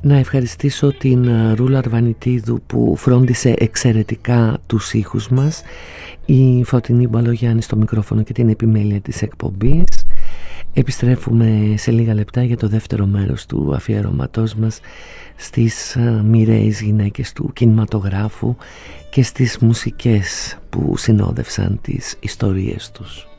Να ευχαριστήσω την Ρούλα Αρβανιτίδου που φρόντισε εξαιρετικά τους ήχους μας, η Φωτεινή Μπαλογιάννη στο μικρόφωνο και την επιμέλεια της εκπομπής. Επιστρέφουμε σε λίγα λεπτά για το δεύτερο μέρος του αφιερώματός μας στις μοιραίες γυναίκες του κινηματογράφου και στις μουσικές που συνόδευσαν τις ιστορίες τους.